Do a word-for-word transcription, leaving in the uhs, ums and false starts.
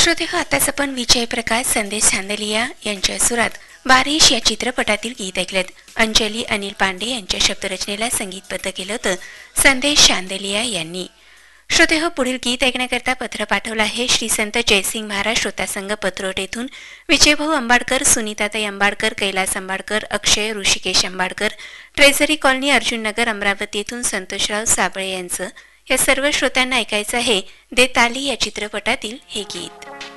श्रोते हो, आताच आपण विजय प्रकाश संदेश सांदेलिया यांच्या सुरात बारिश या चित्रपटातील गीत ऐकलेत. अंजली अनिल पांडे यांच्या शब्दरचनेला संगीतबद्ध केलं होतं संदेश सांदेलिया यांनी. श्रोते हो, पुढील गीत ऐकण्याकरता पत्र पाठवलं आहे श्री संत जयसिंग महाराज श्रोता संघ पत्रोट येथून विजयभाऊ अंबाडकर, सुनीताताई अंबाडकर, कैलास अंबाडकर, अक्षय ऋषिकेश अंबाडकर, ट्रेझरी कॉलनी, अर्जुन नगर, अमरावती येथून संतोषराव साबळे यांचं. या सर्व श्रोत्यांना ऐकायचं आहे दे ताली या चित्रपटातील हे गीत.